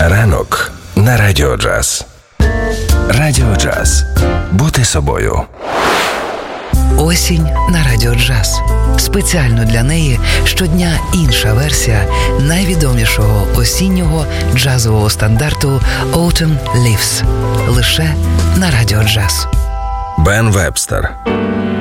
Ранок на Радіо Джаз. Радіо Джаз. Бути собою. Осінь на Радіо Джаз. Спеціально для неї щодня інша версія найвідомішого осіннього джазового стандарту Autumn Leaves. Лише на Радіо Джаз. Бен Вебстер.